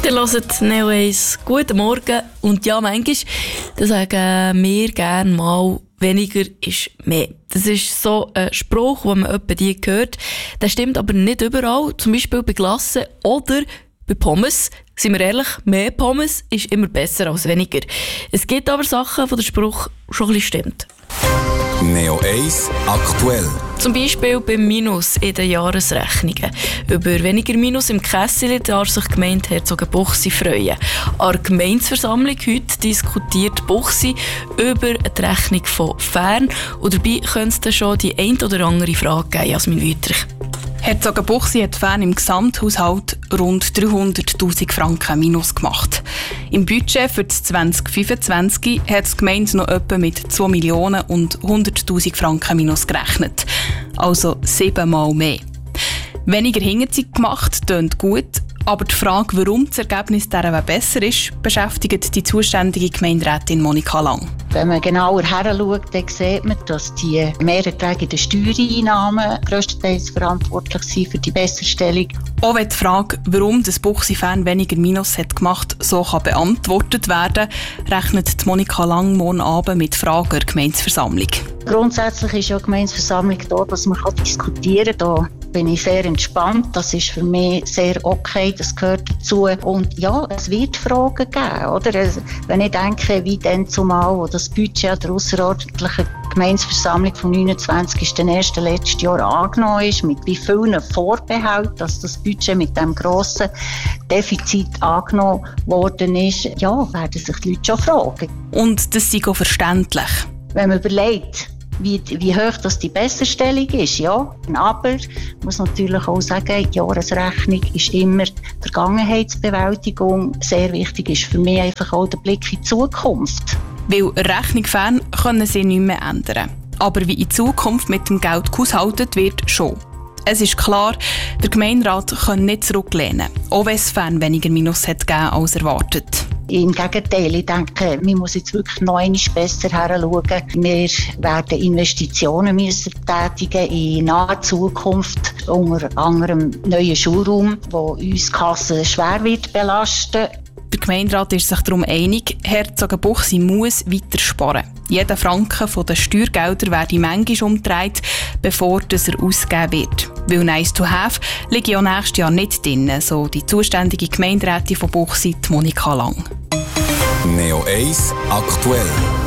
Ihr hört Neo 1. Guten Morgen. Und ja, manchmal sagen wir gerne mal, weniger ist mehr. Das ist so ein Spruch, den man etwa die hört. Der stimmt aber nicht überall. Zum Beispiel bei Glasse oder bei Pommes. Seien wir ehrlich, mehr Pommes ist immer besser als weniger. Es gibt aber Sachen, wo der Spruch schon ein bisschen stimmt. Neo 1 aktuell. Zum Beispiel beim Minus in den Jahresrechnungen. Über weniger Minus im Kessel darf sich die Gemeinde Herzogenbuchsee freuen. An der Gemeindeversammlung heute diskutiert Buchsee über die Rechnung von Fern. Und dabei könnte es schon die ein oder andere Frage geben, Jasmin Wüthrich. Herzogenbuchsee hat Fern im Gesamthaushalt rund 300'000 Franken Minus gemacht. Im Budget für das 2025 hat die Gemeinde noch etwa mit 2 Millionen und 100'000 Franken Minus gerechnet. Also 7-mal mehr. Weniger Hinterzeit gemacht, tönt gut. Aber die Frage, warum das Ergebnis dieser besser ist, beschäftigt die zuständige Gemeinderätin Monika Lang. Wenn man genauer heranschaut, dann sieht man, dass die Mehrerträge in den Steuereinnahmen grösstenteils verantwortlich sind für die Besserstellung. Auch wenn die Frage, warum das Buchsee Fern weniger Minus hat gemacht, so kann beantwortet werden, rechnet Monika Lang morgen Abend mit Fragen der Gemeindeversammlung. Grundsätzlich ist ja die Gemeindeversammlung da, dass man diskutieren kann. Da bin ich sehr entspannt. Das ist für mich sehr okay, das gehört dazu. Und ja, es wird Fragen geben, oder? Also, wenn ich denke, wie dann zumal, wo das Budget der ausserordentlichen Gemeindeversammlung von 29 ist dann erst letztes Jahr angenommen ist, mit wie vielen Vorbehalten, dass das Budget mit dem grossen Defizit angenommen worden ist, ja, werden sich die Leute schon fragen. Und das ist auch verständlich. Wenn man überlegt, wie hoch das die Besserstellung ist, ja. Aber ich muss natürlich auch sagen, die Jahresrechnung ist immer Vergangenheitsbewältigung. Sehr wichtig ist für mich einfach auch der Blick in die Zukunft. Weil Rechnung Fern können sie nicht mehr ändern. Aber wie in Zukunft mit dem Geld gehaushaltet wird, schon. Es ist klar, der Gemeinderat kann nicht zurücklehnen, auch wenn es Fern weniger Minus hat gegeben als erwartet. Im Gegenteil, ich denke, man muss jetzt wirklich noch einmal besser heranschauen. Wir werden Investitionen müssen tätigen in naher Zukunft, unter anderem neuen Schulraum, der uns die Kasse schwer wird belasten. Der Gemeinderat ist sich darum einig, Herzogenbuchsee muss weiter sparen. Jeder Franken von den Steuergeldern werde manchmal umgedreht, bevor er ausgegeben wird. Weil nice to have liegt ja nächstes Jahr nicht drin, so die zuständige Gemeinderätin von Buchsee, Monika Lang. Neo 1 aktuell.